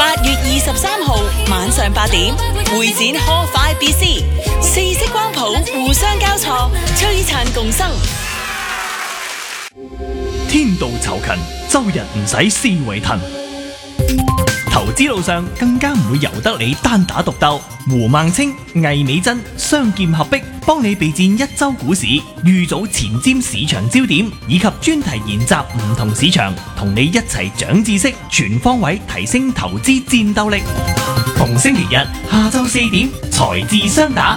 8月23號晚上8點，會展科快 BC， 四色光譜互相交錯，璀璨共生。 天道酬勤，周日唔使思維騰。投資路上更加唔會由得你單打獨鬥。胡孟青、魏美珍雙劍合璧，幫你備戰一周股市，預早前瞻市場焦點，以及專題研習唔同市場，同你一齊長知識，全方位提升投資戰鬥力。逢星期日下晝4點，財智雙打。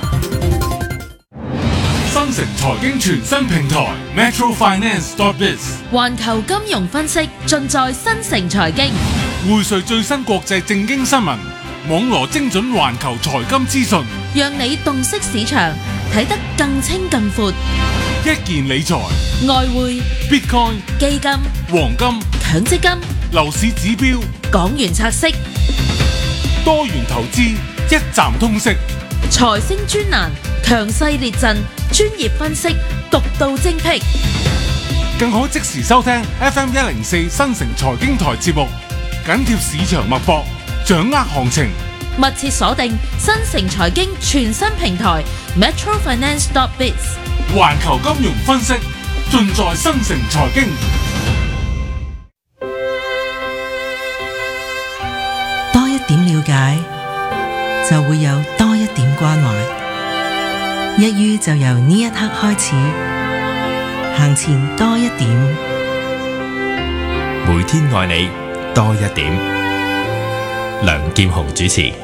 新城財經全新平台 metrofinance.biz， 環球金融分析盡在新城財經， 匯萃最新國際政經新聞，網羅精準環球財金資訊， 讓你洞悉市場，睇得更清更闊。 一鍵理財、 外匯、 Bitcoin、 基金、 黃金、 強積金、 樓市指標、 港元拆息、 多元投資，一站通識。 財星專欄，強勢列陣，專業分析，獨到精闢。 更可即時收聽 FM104 新城財經台節目，緊貼市場脈搏，掌握行情。 密切鎖定新城財經全新平台 metrofinance.biz， 環球金融分析盡在新城財經。 多一點了解，就會有多一點關懷。一於就由呢一刻開始，行前多一點。 每天愛你多一點。梁劍虹主持。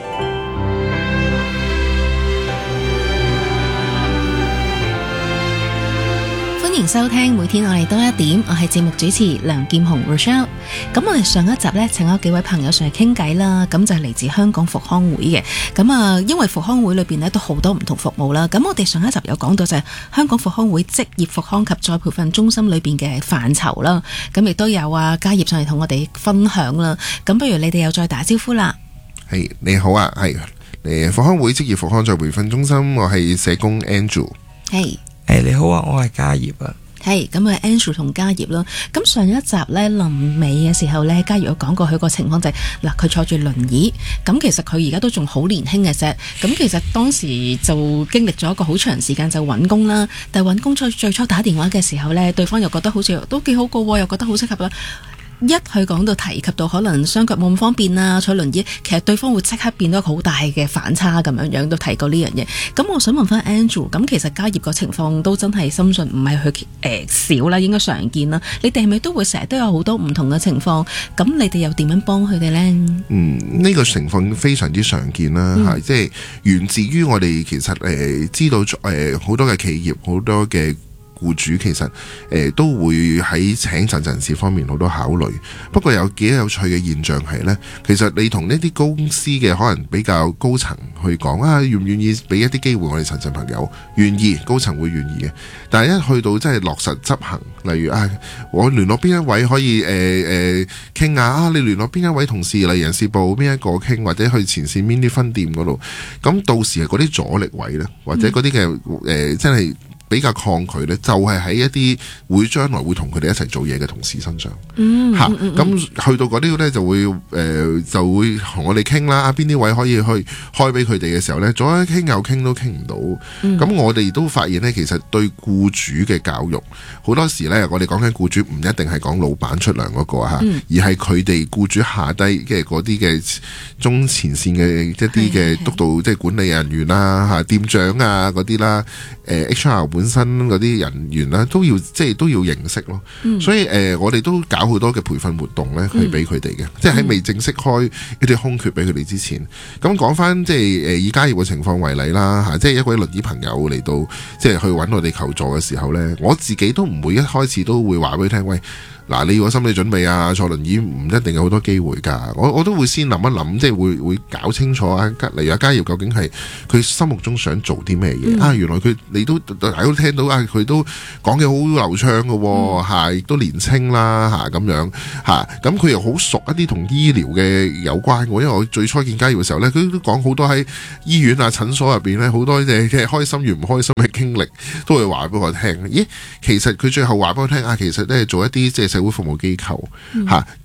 歡迎收聽每天我哋多一點，我係節目主持梁劍虹 Rochelle。咁我哋上一集呢，請咗幾位朋友上嚟傾偈啦，咁就係嚟自香港復康會嘅。咁啊，因為復康會裏邊呢都好多唔同服務啦。咁我哋上一集有講到就係香港復康會職業復康及再培訓中心裏邊嘅範疇啦。咁亦都有啊嘉業上嚟同我哋分享啦。咁不如你哋又再打招呼啦。 係，你好啊，係復康會職業復康再培訓中心，我係社工 Andrew。 係。 你好啊，我係嘉業啊。 係咁啊 Andrew 同嘉業啦。咁上一集咧臨尾嘅時候咧，嘉業有講過佢個情況就係嗱，佢坐住輪椅，咁其實佢而家都仲好年輕嘅啫。咁其實當時就經歷咗一個好長時間就揾工啦，但係揾工最初打電話嘅時候咧，對方又覺得好似都幾好過，又覺得好適合啦。一去講到提及到可能雙腳冇咁方便啊，坐輪椅，其實對方會即刻變到一個好大嘅反差咁樣樣，都提過呢樣嘢。咁我想問翻 Andrew， 咁其實嘉業個情況都真係深信唔係佢少啦，應該常見啦。你哋係咪都會成日都有好多唔同嘅情況？咁你哋又點樣幫佢哋呢？ 呢個情況非常之常見啦，即係源自於我哋其實知道好多嘅企業，好多嘅僱主其實都會喺請陣人士方面好多考慮。不過有幾有趣嘅現象係呢，其實你同呢啲公司嘅可能比較高層去講啊，願唔願意俾一啲機會我哋陳朋友？願意，高層會願意嘅。但係一去到真係落實執行，例如我聯絡邊一位可以傾下你聯絡邊一位同事嚟人事部邊一個傾，或者去前線邊啲分店嗰度，咁到時係嗰啲阻力位呢，或者嗰啲嘅真係比較抗拒呢，就係喺一啲會將來會同佢哋一齊做嘢嘅同事身上。咁去到嗰啲呢，就會同我哋傾啦，邊啲位可以去開俾佢哋嘅時候呢，左一傾右傾都傾唔到。咁我哋都發現呢，其實對僱主嘅教育好多時呢，我哋講緊僱主唔一定係講老闆出糧嗰個而係佢哋僱主下低嘅嗰啲嘅中前線嘅一啲嘅督導，即係管理人員啦、店長啊嗰啲啦、HR 本身嗰啲人員啦，都要認識咯。所以我哋都搞好多嘅培訓活動咧，去俾佢哋嘅，即係喺未正式開一啲空缺俾佢哋之前。咁講翻即係以嘉業嘅情況為例啦，即係一位輪椅朋友嚟到即係去揾我哋求助嘅時候咧，我自己都唔會一開始都會話俾佢聽，喂，嗱，你要有心理準備啊，坐輪椅唔一定有好多機會㗎。我都會先諗一諗，即係會搞清楚啊。例如嘉業究竟係佢心目中想做啲咩嘢原來你都大家都聽到佢都講嘅好流暢嘅喎，亦都年青啦咁樣咁佢又好熟一啲同醫療嘅有關嘅。因為我最初見嘉業嘅時候咧，佢都講好多喺醫院啊診所入邊咧好多嘅開心與唔開心嘅經歷，都會話俾我聽。咦，其實佢最後話俾我聽其實咧做一啲即係社會服務機構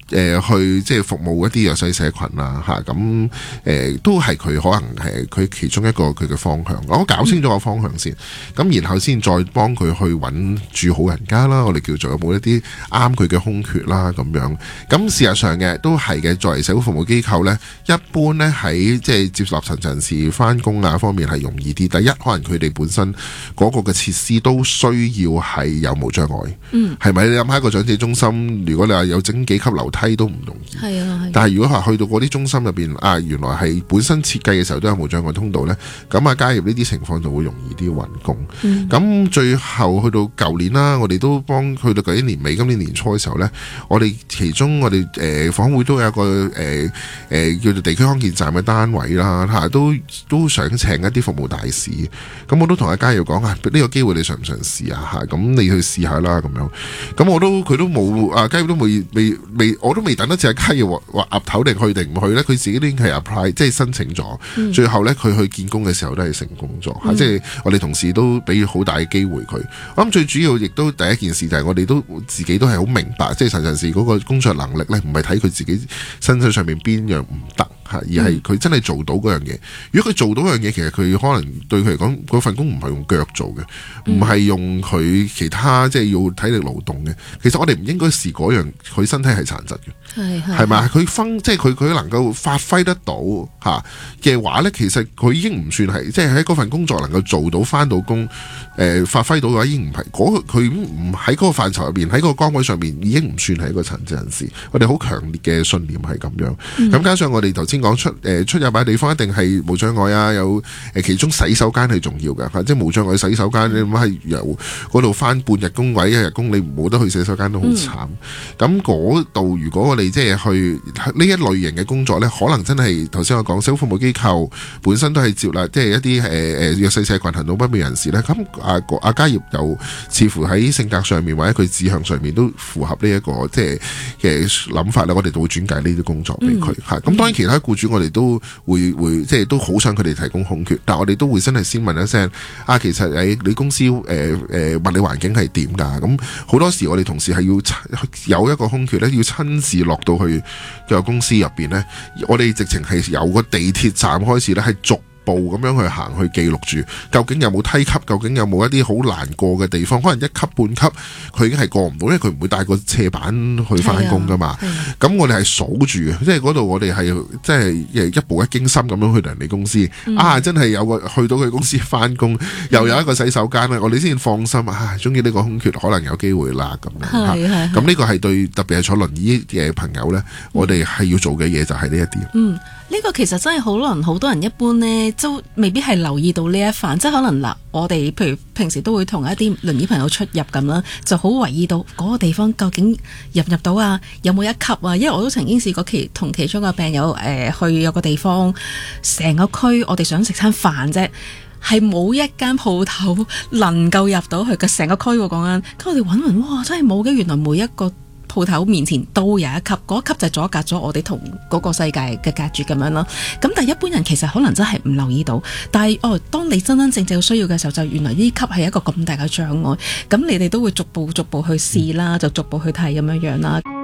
去即係服務一啲弱勢社群啊嚇，咁都係佢可能係佢其中一個佢嘅方向。我搞清楚個方向先，咁然後先再幫佢去揾住好人家啦。我哋叫做有冇一啲啱佢嘅空缺啦咁樣。咁事實上嘅都係嘅，作為社會服務機構呢，一般呢喺即係接納殘疾人士翻工啊方面係容易啲。第一，可能佢哋本身嗰個嘅設施都需要係有無障礙，係咪？你諗下一個長者中心，如果你話有整幾級樓梯都唔容易，係啊。但係如果係去到嗰啲中心入邊啊，原來係本身設計嘅時候都有無障礙通道呢，咁加入呢啲情況就會容易啲揾工。咁最後去到舊年啦，我哋都幫去到舊年年尾、今年年初嘅時候呢，我哋其中我哋房會都有一個叫做地區康健站嘅單位啦嚇，都想請一啲服務大使。咁我都同阿嘉耀講啊，呢個機會你嘗唔嘗試啊嚇？咁你去試下啦咁樣。咁佢都冇啊，嘉耀都未，我都未等得至阿嘉耀話岌頭定去定唔去呢？佢自己都已經係 apply 即係申請咗。最後呢，佢去見工嘅時候都係成功咗嚇，即係我哋同事都俾好大嘅機會佢。我諗最主要亦都第一件事就係我哋都自己都係好明白，即係殘疾人士嗰個工作能力呢，唔係睇佢自己身上面邊樣唔得。而係佢真係做到嗰樣嘢。如果佢做到嗰樣嘢，其實佢可能對佢嚟講，嗰份工唔係用腳做嘅，唔係用佢其他即係要體力勞動嘅。其實我哋唔應該視嗰樣佢身體係殘疾嘅，係咪？佢即係佢能夠發揮得到嘅話呢，其實佢已經唔算係即係喺嗰份工作能夠做到返到工發揮到嘅話，已經唔係佢唔喺嗰個範疇入邊，喺嗰個崗位上面已經唔算係一個殘疾人士。我哋好強烈嘅信念係咁樣。咁加上我哋頭先講出入嘅地方一定係無障礙啊，有其中洗手間係重要嘅，即係無障礙洗手間，你唔係由嗰度翻半日工位一日工，你冇得去洗手間都好慘。咁嗰度如果我哋即係去呢一類型嘅工作呢，可能真係頭先我講社會服務機構本身都係接納即係一啲弱勢社群行動不便人士呢。咁阿嘉業又似乎喺性格上面或者佢志向上面都符合呢一個即係嘅諗法啦。我哋都會轉介呢啲工作俾佢嚇。咁當然其他僱主我哋都會即係都好想佢哋提供空缺，但係我哋都會真係先問一聲其實你公司物理環境係點㗎？咁好多時我哋同事係要有一個空缺咧，要親自落到去個公司入邊咧，我哋直情係由個地鐵站開始咧，係逐步咁樣去行去記錄住，究竟有冇梯級，究竟有冇一啲好難過嘅地方，可能一級半級佢已經係過唔到，因為佢唔會帶個斜板去翻工噶嘛。咁我哋係數住嘅，即係嗰度我哋係即係一步一驚心咁樣去到人哋公司，真係有個去到佢公司翻工，又有一個洗手間咧，我哋先放心終於呢個空缺可能有機會啦咁樣。咁呢個係對特別係坐輪椅嘅朋友呢，我哋係要做嘅嘢就係呢一點。 呢個其實真係可能好多人一般呢，都未必係留意到呢一範，即係可能我哋譬如平時都會同一啲輪椅朋友出入咁啦，就好留意到嗰個地方究竟入唔入到啊，有冇一級啊？因為我都曾經試過同其中個病友去有個地方，成個區我哋想食餐飯啫，係冇一間鋪頭能夠入到去嘅，成個區喎講緊。咁我哋揾，哇，真係冇嘅，原來每一個鋪頭面前都有一級，嗰一級就阻隔咗我哋同嗰個世界嘅隔絕咁樣咯。咁但係一般人其實可能真係唔留意到，但係當你真真正正需要嘅時候，就原來呢級係一個咁大嘅障礙。咁你哋都會逐步去試啦，就逐步去睇咁樣樣啦。